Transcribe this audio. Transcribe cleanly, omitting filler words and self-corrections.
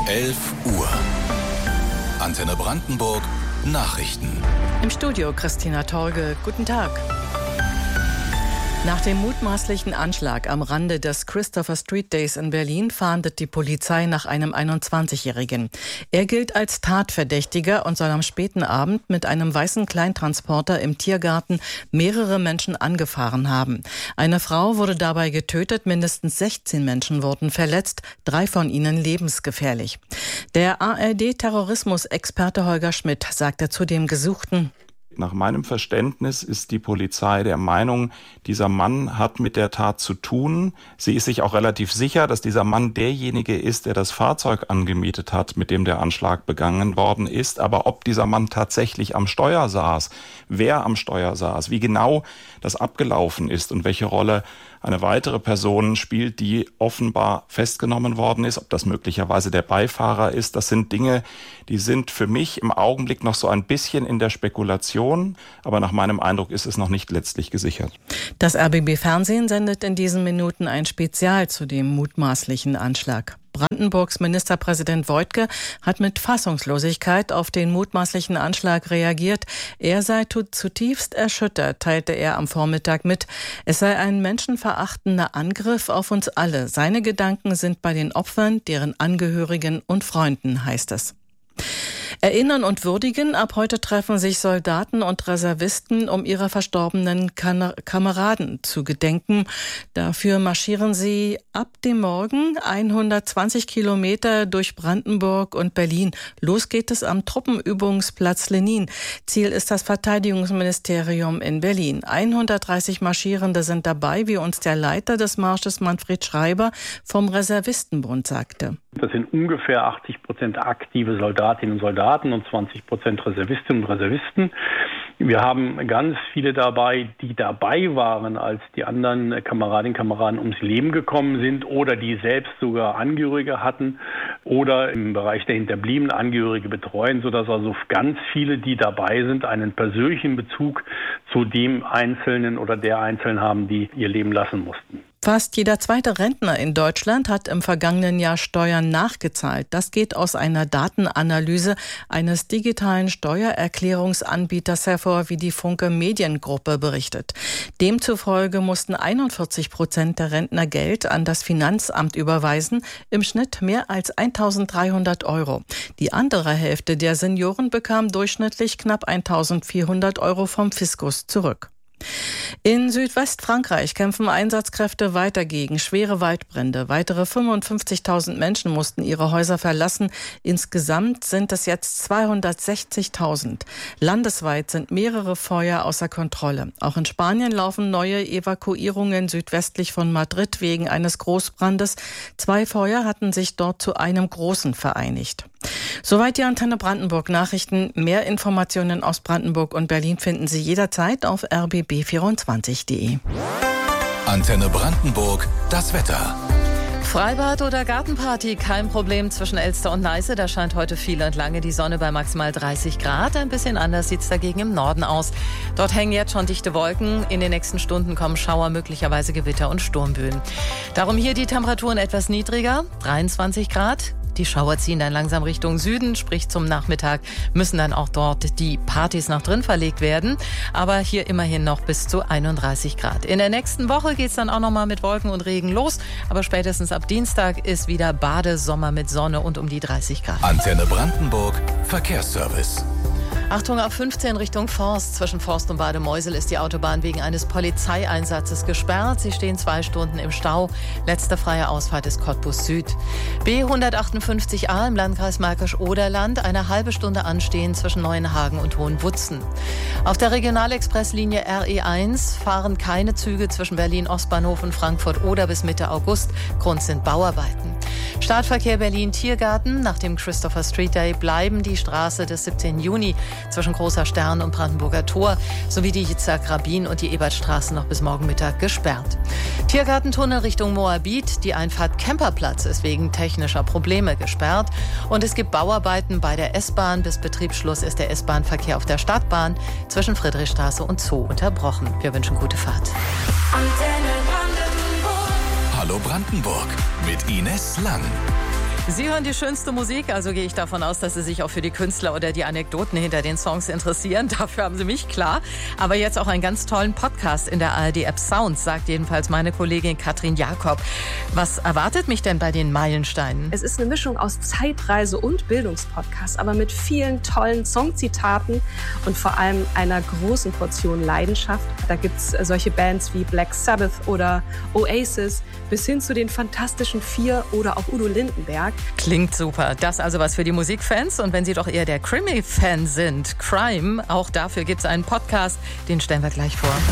11 Uhr. Antenne Brandenburg Nachrichten. Im Studio Christina Torge. Guten Tag. Nach dem mutmaßlichen Anschlag am Rande des Christopher Street Days in Berlin fahndet die Polizei nach einem 21-Jährigen. Er gilt als Tatverdächtiger und soll am späten Abend mit einem weißen Kleintransporter im Tiergarten mehrere Menschen angefahren haben. Eine Frau wurde dabei getötet, mindestens 16 Menschen wurden verletzt, 3 von ihnen lebensgefährlich. Der ARD-Terrorismusexperte Holger Schmidt sagte zu dem Gesuchten: Nach meinem Verständnis ist die Polizei der Meinung, dieser Mann hat mit der Tat zu tun. Sie ist sich auch relativ sicher, dass dieser Mann derjenige ist, der das Fahrzeug angemietet hat, mit dem der Anschlag begangen worden ist. Aber ob dieser Mann tatsächlich am Steuer saß, wer am Steuer saß, wie genau das abgelaufen ist und welche Rolle eine weitere Person spielt, die offenbar festgenommen worden ist, ob das möglicherweise der Beifahrer ist, das sind Dinge, die sind für mich im Augenblick noch so ein bisschen in der Spekulation, aber nach meinem Eindruck ist es noch nicht letztlich gesichert. Das RBB-Fernsehen sendet in diesen Minuten ein Spezial zu dem mutmaßlichen Anschlag. Brandenburgs Ministerpräsident Woidke hat mit Fassungslosigkeit auf den mutmaßlichen Anschlag reagiert. Er sei zutiefst erschüttert, teilte er am Vormittag mit. Es sei ein menschenverachtender Angriff auf uns alle. Seine Gedanken sind bei den Opfern, deren Angehörigen und Freunden, heißt es. Erinnern und würdigen. Ab heute treffen sich Soldaten und Reservisten, um ihrer verstorbenen Kameraden zu gedenken. Dafür marschieren sie ab dem Morgen 120 Kilometer durch Brandenburg und Berlin. Los geht es am Truppenübungsplatz Lenin. Ziel ist das Verteidigungsministerium in Berlin. 130 Marschierende sind dabei, wie uns der Leiter des Marsches Manfred Schreiber vom Reservistenbund sagte. Das sind ungefähr 80% aktive Soldatinnen und Soldaten und 20% Reservistinnen und Reservisten. Wir haben ganz viele dabei, die dabei waren, als die anderen Kameradinnen und Kameraden ums Leben gekommen sind oder die selbst sogar Angehörige hatten oder im Bereich der Hinterbliebenen Angehörige betreuen, sodass also ganz viele, die dabei sind, einen persönlichen Bezug zu dem Einzelnen oder der Einzelnen haben, die ihr Leben lassen mussten. Fast jeder zweite Rentner in Deutschland hat im vergangenen Jahr Steuern nachgezahlt. Das geht aus einer Datenanalyse eines digitalen Steuererklärungsanbieters hervor, wie die Funke Mediengruppe berichtet. Demzufolge mussten 41% der Rentner Geld an das Finanzamt überweisen, im Schnitt mehr als 1.300 €. Die andere Hälfte der Senioren bekam durchschnittlich knapp 1.400 € vom Fiskus zurück. In Südwestfrankreich kämpfen Einsatzkräfte weiter gegen schwere Waldbrände. Weitere 55.000 Menschen mussten ihre Häuser verlassen. Insgesamt sind es jetzt 260.000. Landesweit sind mehrere Feuer außer Kontrolle. Auch in Spanien laufen neue Evakuierungen südwestlich von Madrid wegen eines Großbrandes. 2 Feuer hatten sich dort zu einem großen vereinigt. Soweit die Antenne Brandenburg Nachrichten. Mehr Informationen aus Brandenburg und Berlin finden Sie jederzeit auf rbb24.de. Antenne Brandenburg, das Wetter. Freibad oder Gartenparty, kein Problem zwischen Elster und Neiße. Da scheint heute viel und lange die Sonne bei maximal 30 Grad. Ein bisschen anders sieht es dagegen im Norden aus. Dort hängen jetzt schon dichte Wolken. In den nächsten Stunden kommen Schauer, möglicherweise Gewitter und Sturmböen. Darum hier die Temperaturen etwas niedriger, 23 Grad. Die Schauer ziehen dann langsam Richtung Süden, sprich zum Nachmittag müssen dann auch dort die Partys nach drin verlegt werden. Aber hier immerhin noch bis zu 31 Grad. In der nächsten Woche geht es dann auch nochmal mit Wolken und Regen los. Aber spätestens ab Dienstag ist wieder Badesommer mit Sonne und um die 30 Grad. Antenne Brandenburg, Verkehrsservice. Achtung, auf 15 Richtung Forst. Zwischen Forst und Bademeusel ist die Autobahn wegen eines Polizeieinsatzes gesperrt. Sie stehen 2 Stunden im Stau. Letzte freie Ausfahrt ist Cottbus Süd. B158a im Landkreis Märkisch-Oderland. Eine halbe Stunde anstehen zwischen Neuenhagen und Hohenwutzen. Auf der Regionalexpresslinie RE1 fahren keine Züge zwischen Berlin-Ostbahnhof und Frankfurt-Oder bis Mitte August. Grund sind Bauarbeiten. Startverkehr Berlin-Tiergarten. Nach dem Christopher Street Day bleiben die Straße des 17. Juni zwischen Großer Stern und Brandenburger Tor sowie die Yitzhak-Rabin und die Ebertstraße noch bis morgen Mittag gesperrt. Tiergartentunnel Richtung Moabit. Die Einfahrt Kemperplatz ist wegen technischer Probleme gesperrt. Und es gibt Bauarbeiten bei der S-Bahn. Bis Betriebsschluss ist der S-Bahn-Verkehr auf der Stadtbahn zwischen Friedrichstraße und Zoo unterbrochen. Wir wünschen gute Fahrt. Hallo Brandenburg mit Ines Lang. Sie hören die schönste Musik, also gehe ich davon aus, dass Sie sich auch für die Künstler oder die Anekdoten hinter den Songs interessieren. Dafür haben Sie mich, klar. Aber jetzt auch einen ganz tollen Podcast in der ARD-App Sounds, sagt jedenfalls meine Kollegin Katrin Jakob. Was erwartet mich denn bei den Meilensteinen? Es ist eine Mischung aus Zeitreise und Bildungspodcast, aber mit vielen tollen Songzitaten und vor allem einer großen Portion Leidenschaft. Da gibt's solche Bands wie Black Sabbath oder Oasis bis hin zu den Fantastischen Vier oder auch Udo Lindenberg. Klingt super. Das also was für die Musikfans. Und wenn Sie doch eher der Krimi-Fan sind, Crime, auch dafür gibt es einen Podcast, den stellen wir gleich vor.